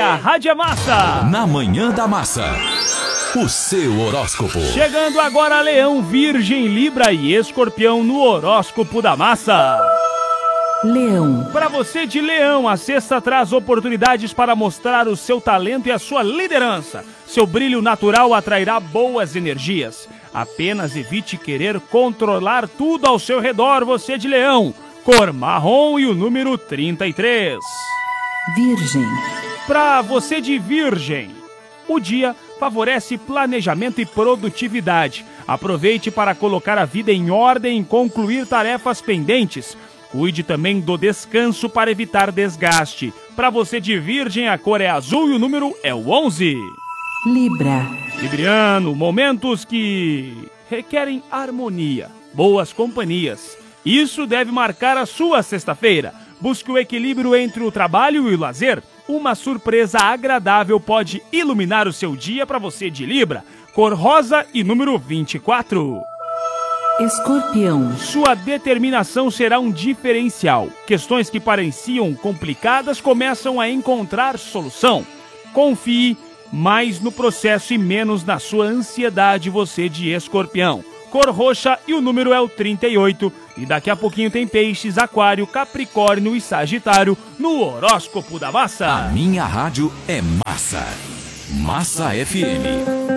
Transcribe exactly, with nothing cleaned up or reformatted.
minha Rádio é Massa. Na Manhã da Massa, o seu horóscopo. Chegando agora Leão, Virgem, Libra e Escorpião no horóscopo da Massa. Leão. Para você de Leão, a sexta traz oportunidades para mostrar o seu talento e a sua liderança. Seu brilho natural atrairá boas energias. Apenas evite querer controlar tudo ao seu redor, você de Leão. Cor marrom e o número trinta e três. Virgem. Para você de Virgem, o dia favorece planejamento e produtividade. Aproveite para colocar a vida em ordem e concluir tarefas pendentes. Cuide também do descanso para evitar desgaste. Para você de Virgem, a cor é azul e o número é o onze. Libra. Libriano, momentos que requerem harmonia, boas companhias. Isso deve marcar a sua sexta-feira. Busque o equilíbrio entre o trabalho e o lazer. Uma surpresa agradável pode iluminar o seu dia para você de Libra. Cor rosa e número vinte e quatro. Escorpião. Sua determinação será um diferencial. Questões que pareciam complicadas começam a encontrar solução. Confie mais no processo e menos na sua ansiedade, você de Escorpião. Cor roxa e o número é o trinta e oito. E daqui a pouquinho tem Peixes, Aquário, Capricórnio e Sagitário no horóscopo da Massa. A minha rádio é Massa. Massa F M.